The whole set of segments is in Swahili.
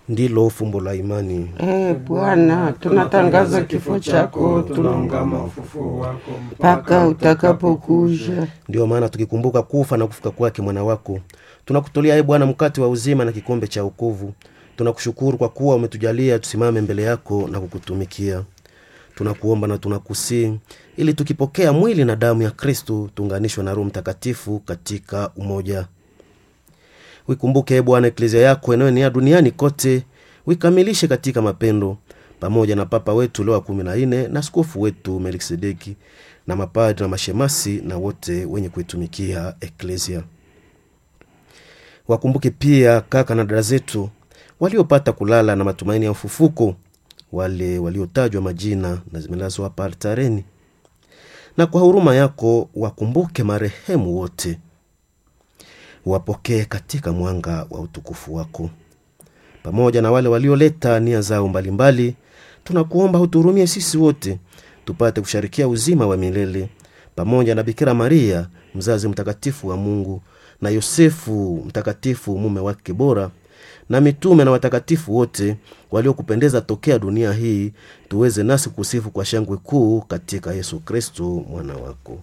ndilo fumbo la imani. Bwana, tunatangaza kifo chako, tunaungama ufufuo wako mpaka utakapokuja. Ndio maana tukikumbuka kufa na kufuka kwake mwana wako, tunakutolea Bwana mkate wa uzima na kikombe cha wokovu. Tunakushukuru kwa kuwa umetujalia tusimame mbele yako na kukutumikia. Tunakuomba na tunakusihi ili tukipokea mwili na damu ya Kristo tuunganishwe na Roho Mtakatifu katika umoja. Uikumbuke Bwana eklezia yako inayoenea duniani kote, uikamilishe katika mapendo, pamoja na Papa wetu Leo wa 14 na askofu wetu Melkisedeki na mapadri na mashemasi na wote wenye kuitumikia eklezia. Wakumbuke pia kaka na dada zetu waliopata kulala na matumaini ya ufufuko, wale waliotajwa majina na zimelazwa hapa altareni. Na kwa huruma yako wakumbuke marehemu wote, wapokee katika mwanga wa utukufu wako. Pamoja na wale walioleta nia zao mbalimbali, tunakuomba uturumie sisi wote tupate kusharikia uzima wa milele, pamoja na Bikira Maria mzazi mtakatifu wa Mungu, na Yosefu mtakatifu mume wake bora, na mitume na watakatifu wote waliokupendeza tokea dunia hii, tuweze nasi kusifu kwa shangwe kuu katika Yesu Kristo mwana wako.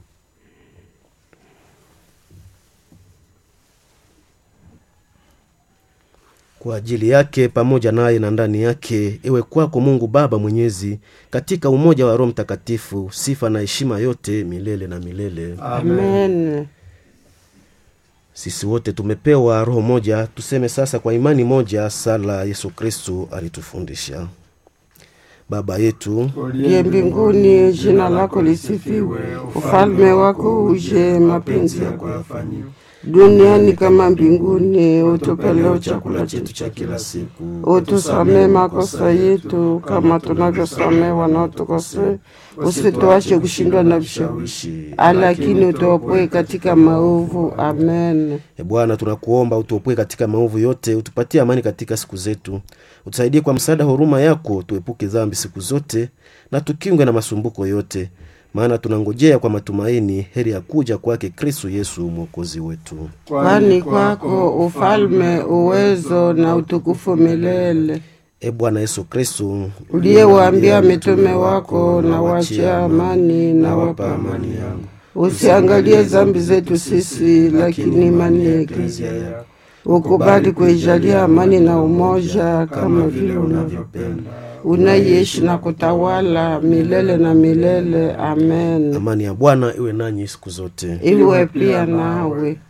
Kwa ajili yake pamoja naye na ndani yake, iwe kwako Mungu Baba Mwenyezi, katika umoja wa Roho Mtakatifu, sifa na heshima yote milele na milele. Amen. Sisi wote tumepewa roho moja, tuseme sasa kwa imani moja sala Yesu Kristo alitufundisha. Baba yetu uliye mbinguni, jina lako lisifiwe, ufalme wako uje, mapenzi yako yafanywe duniani kama mbinguni. Utupe leo chakula chetu cha kila siku. Utusamee makosa yetu kama tunavyosamea wanaotukosea. Usituache kushindwa na vishawishi, lakini utuopoe katika maovu. Amen. Bwana, tunakuomba utuopoe katika maovu yote, utupatie amani katika siku zetu. Utusaidie kwa msaada huruma yako, tuepuke dhambi siku zote na tukingwe na masumbuko yote. Maana tunangojea kwa matumaini heri ya kuja kwake Kristo Yesu mwokozi wetu. Kwani kwako ufalme, uwezo na utukufu milele. Bwana Yesu Kristo uliyewaambia mitume wako, na waachie amani na wapa amani yangu, usiangalie dhambi zetu sisi, lakini imani ya eklezia yako. Ukubali kuijalia amani na umoja kama vile unavyopenda, unaishi na kutawala milele na milele. Amen. Amani ya Bwana iwe nanyi siku zote. Iwe pia nawe.